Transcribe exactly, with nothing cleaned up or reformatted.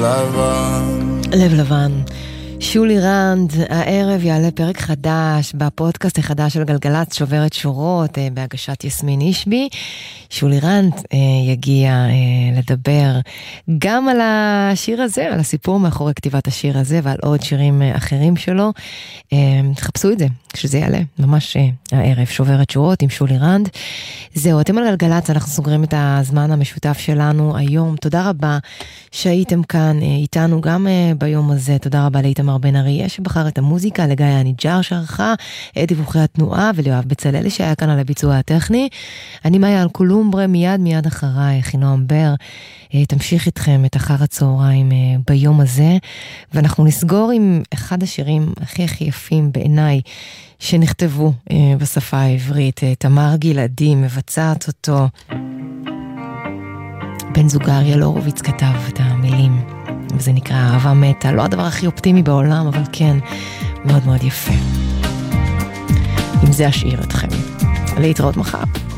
לבן. לב לבן. שולי רנד, הערב יעלה פרק חדש בפודקאסט החדש של גלגלת שוברת שורות, בהגשת יסמין אישבי. שולי רנד יגיע לדבר גם על השיר הזה, על הסיפור מאחורי כתיבת השיר הזה, ועל עוד שירים אחרים שלו. תחפשו את זה, כשזה יעלה, ממש הערב, שוברת שורות עם שולי רנד. זהו, אתם על גלגלת, אנחנו סוגרים את הזמן המשותף שלנו היום. תודה רבה שהייתם כאן איתנו גם ביום הזה. תודה רבה לאיתמר בן אריה שבחר את המוזיקה, לגיא הניג'ר שערכה את דיווחי התנועה, וליואב בצלאל שהיה כאן על הביצוע הטכני. אני מאיה אלקולומברה, מיד מיד אחריי חינום בר תמשיך איתכם את אחר הצהריים ביום הזה, ואנחנו נסגור עם אחד השירים הכי הכי יפים בעיניי שנכתבו בשפה העברית. תמר גלעדי מבצעת אותו, בן זוגה אריאל הורוביץ כתב את המילים, וזה נקרא אהבה מתה. לא הדבר הכי אופטימי בעולם, אבל כן מאוד מאוד יפה. עם זה אשאיר אתכם. להתראות מחר.